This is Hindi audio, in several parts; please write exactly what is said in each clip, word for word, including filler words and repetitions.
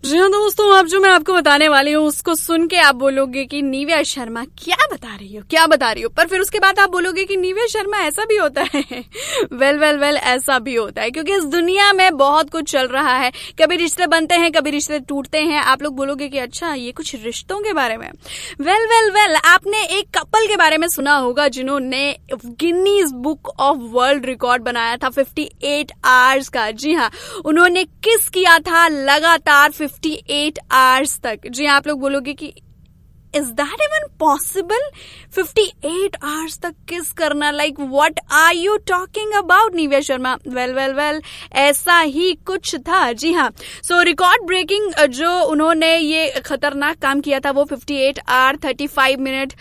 जी हाँ दोस्तों, अब जो मैं आपको बताने वाली हूँ उसको सुन के आप बोलोगे कि निव्या शर्मा क्या बता रही हो क्या बता रही हो पर फिर उसके बाद आप बोलोगे कि निव्या शर्मा ऐसा भी होता है। वेल वेल वेल ऐसा भी होता है, क्योंकि इस दुनिया में बहुत कुछ चल रहा है। कभी रिश्ते बनते हैं, कभी रिश्ते टूटते हैं। आप लोग बोलोगे कि अच्छा ये कुछ रिश्तों के बारे में। वेल वेल वेल आपने एक कपल के बारे में सुना होगा जिन्होंने Guinness book of world record बनाया था अट्ठावन आवर्स का। जी हाँ, उन्होंने किस किया था लगातार अट्ठावन आवर्स तक। जी आप लोग बोलोगे कि इज दैट इवन पॉसिबल? अट्ठावन आवर्स तक किस करना, like what are you talking about Nivea Sharma? Well well well ऐसा ही कुछ था। जी हाँ, सो रिकॉर्ड ब्रेकिंग जो उन्होंने ये खतरनाक काम किया था वो अट्ठावन आवर पैंतीस मिनट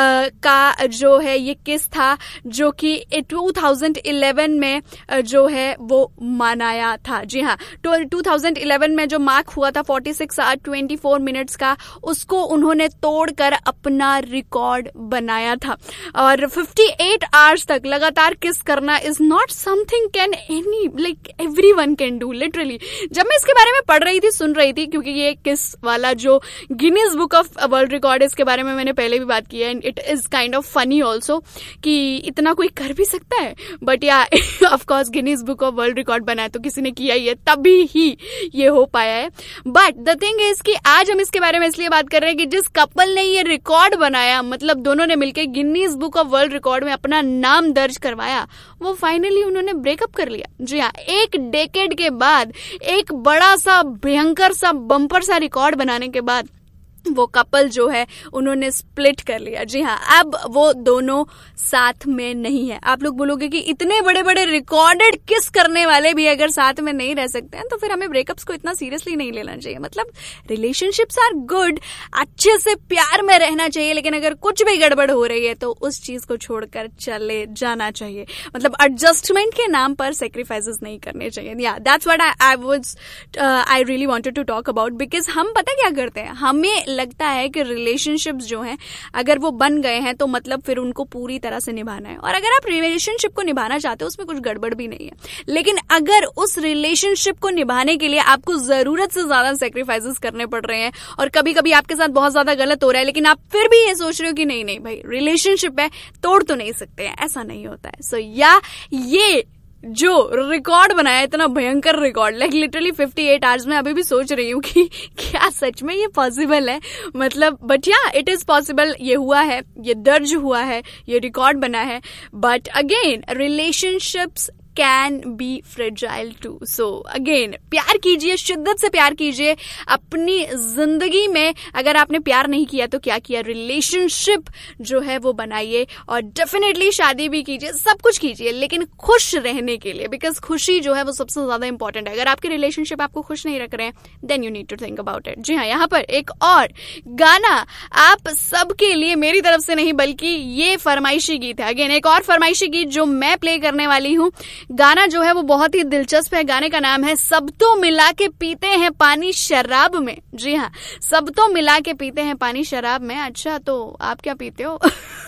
का जो है ये किस था, जो कि दो हज़ार ग्यारह में जो है वो मनाया था। जी हाँ, दो हज़ार ग्यारह में जो मार्क हुआ था छियालीस आवर चौबीस मिनट्स का, उसको उन्होंने तोड़ कर अपना रिकॉर्ड बनाया था। और अट्ठावन आवर्स तक लगातार किस करना is not something can any like everyone can do literally. जब मैं इसके बारे में पढ़ रही थी, सुन रही थी, क्योंकि ये किस वाला जो Guinness book of world record इसके बारे में मैंने पहले भी बात की है, and it is kind of funny also कि इतना कोई कर भी सकता है। बट या of course Guinness book of world record बनाया तो किसी ने किया ही है, तभी ही ये हो पाया है। बट द थिंग इज कि आज हम इसके बारे में इसलिए बात कर रहे हैं कि जिस कपल ने ये रिकॉर्ड बनाया, मतलब दोनों ने मिलकर Guinness book of world record में अपना नाम दर्ज करवाया, वो फाइनली उन्होंने ब्रेकअप कर लिया। जी हाँ, एक डेकेड के बाद, एक बड़ा सा भयंकर सा बम्पर सा रिकॉर्ड बनाने के बाद वो कपल जो है उन्होंने स्प्लिट कर लिया। जी हाँ, अब वो दोनों साथ में नहीं है। आप लोग बोलोगे कि इतने बड़े बड़े रिकॉर्डेड किस करने वाले भी अगर साथ में नहीं रह सकते हैं तो फिर हमें ब्रेकअप्स को इतना सीरियसली नहीं लेना चाहिए। मतलब रिलेशनशिप्स आर गुड, अच्छे से प्यार में रहना चाहिए, लेकिन अगर कुछ भी गड़बड़ हो रही है तो उस चीज को छोड़कर चले जाना चाहिए। मतलब एडजस्टमेंट के नाम पर सेक्रीफाइसेस नहीं करने चाहिए। या that's what I was I really wanted to talk about, because हम पता क्या करते हैं, हमें लगता है कि रिलेशनशिप्स जो हैं अगर वो बन गए हैं तो मतलब फिर उनको पूरी तरह से निभाना है। और अगर आप रिलेशनशिप को निभाना चाहते हो उसमें कुछ गड़बड़ भी नहीं है, लेकिन अगर उस रिलेशनशिप को निभाने के लिए आपको जरूरत से ज्यादा सेक्रीफाइसेस करने पड़ रहे हैं और कभी कभी आपके साथ बहुत ज्यादा गलत हो रहा है, लेकिन आप फिर भी ये सोच रहे हो कि नहीं नहीं भाई रिलेशनशिप है, तोड़ तो नहीं सकते हैं, ऐसा नहीं होता है। सो so, या ये जो रिकॉर्ड बनाया, इतना भयंकर रिकॉर्ड, लाइक लिटरली अट्ठावन आवर्स में, अभी भी सोच रही हूँ कि क्या सच में ये पॉसिबल है। मतलब बट या इट इज पॉसिबल, ये हुआ है, ये दर्ज हुआ है, ये रिकॉर्ड बना है। But again relationships can be fragile to. So again प्यार कीजिए, शिद्दत से प्यार कीजिए अपनी जिंदगी में। अगर आपने प्यार नहीं किया तो क्या किया, रिलेशनशिप जो है वो बनाइए और डेफिनेटली शादी भी कीजिए, सब कुछ कीजिए, लेकिन खुश रहने के लिए, बिकॉज खुशी जो है वो सबसे ज्यादा इंपॉर्टेंट है। अगर आपके रिलेशनशिप आपको खुश नहीं रख रहे हैं then you need to think about it. जी हाँ, यहाँ पर एक और गाना आप सबके लिए, मेरी तरफ से नहीं बल्कि ये फरमाइशी गीत है। अगेन एक और फरमाइशी गीत जो मैं प्ले करने वाली हूँ। गाना जो है वो बहुत ही दिलचस्प है। गाने का नाम है सब तो मिला के पीते हैं पानी शराब में। जी हाँ, सब तो मिला के पीते हैं पानी शराब में। अच्छा, तो आप क्या पीते हो?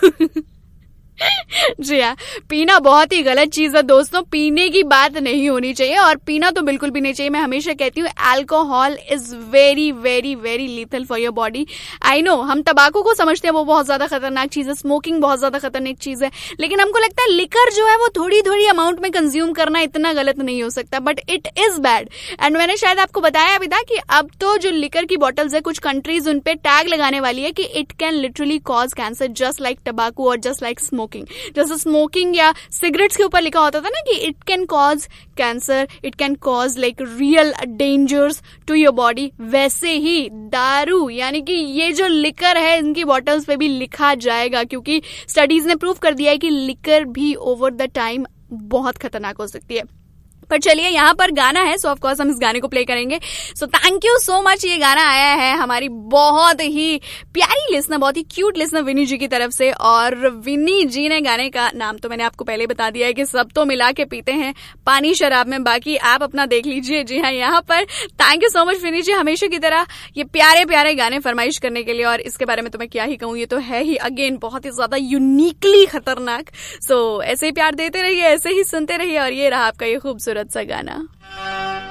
जी हाँ, पीना बहुत ही गलत चीज है दोस्तों, पीने की बात नहीं होनी चाहिए और पीना तो बिल्कुल भी नहीं चाहिए। मैं हमेशा कहती हूँ alcohol is very very very lethal for your body. I know हम तंबाकू को समझते हैं वो बहुत ज्यादा खतरनाक चीज है, स्मोकिंग बहुत ज्यादा खतरनाक चीज है, लेकिन हमको लगता है लिकर जो है वो थोड़ी थोड़ी अमाउंट में कंज्यूम करना इतना गलत नहीं हो सकता, but it is bad. And मैंने शायद आपको बताया अभी था कि अब तो जो लिकर की बॉटल्स है, कुछ कंट्रीज उन पे टैग लगाने वाली है कि it can literally cause cancer just like टबाकू और जस्ट लाइक स्मोकिंग। जैसे स्मोकिंग या सिगरेट्स के ऊपर लिखा होता था ना कि it can cause cancer, it can cause like real dangers to your body, वैसे ही दारू यानी कि ये जो लिकर है इनकी बॉटल्स पे भी लिखा जाएगा, क्योंकि स्टडीज ने प्रूव कर दिया है कि लिकर भी ओवर द टाइम बहुत खतरनाक हो सकती है। पर चलिए यहाँ पर गाना है, सो ऑफ कोर्स हम इस गाने को प्ले करेंगे। So thank you so much. ये गाना आया है हमारी बहुत ही प्यारी लिसनर, बहुत ही क्यूट लिसनर विनी जी की तरफ से, और विनी जी ने गाने का नाम तो मैंने आपको पहले बता दिया है कि सब तो मिला के पीते हैं पानी शराब में, बाकी आप अपना देख लीजिए। जी हाँ, यहाँ पर थैंक यू सो मच विनी जी, हमेशा की तरह ये प्यारे प्यारे गाने फरमाइश करने के लिए। और इसके बारे में तो मैं क्या ही कहूँ, ये तो है ही अगेन बहुत ही ज्यादा यूनिकली खतरनाक। सो ऐसे ही प्यार देते रहिए, ऐसे ही सुनते रहिए, और ये रहा आपका ये खूबसूरत सा गाना।